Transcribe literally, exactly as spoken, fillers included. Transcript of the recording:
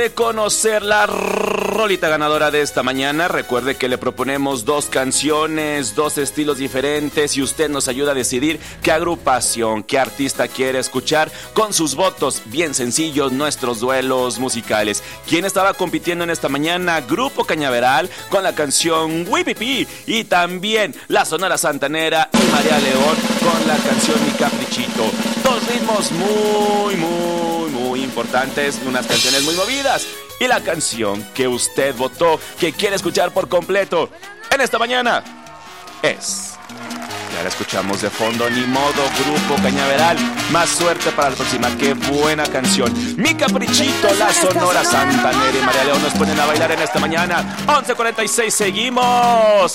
De conocer la rolita ganadora de esta mañana, recuerde que le proponemos dos canciones, dos estilos diferentes y usted nos ayuda a decidir qué agrupación, qué artista quiere escuchar con sus votos bien sencillos, nuestros duelos musicales. ¿Quién estaba compitiendo en esta mañana? Grupo Cañaveral con la canción Wipipi y también la Sonora Santanera y María León con la canción Mi Caprichito. Dos ritmos muy, muy, muy importantes, unas canciones muy movidas. Y la canción que usted votó, que quiere escuchar por completo en esta mañana, es... Ya la escuchamos de fondo, ni modo, Grupo Cañaveral. Más suerte para la próxima, qué buena canción. Mi Caprichito, la Sonora Santanera y María León nos ponen a bailar en esta mañana. once cuarenta y seis, seguimos.